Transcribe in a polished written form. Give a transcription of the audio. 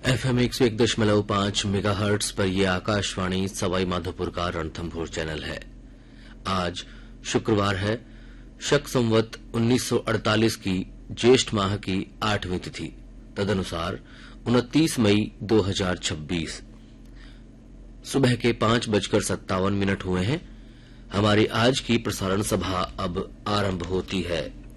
FM 101.5 megahertz पर यह आकाशवाणी सवाई माधोपुर का रणथंभौर चैनल है। आज शुक्रवार है, शक संवत 1948 की ज्येष्ठ माह की 8वीं तिथि, तदनुसार 29 मई 2026। सुबह के 5:57 हुए हैं। हमारी आज की प्रसारण सभा अब आरंभ होती है।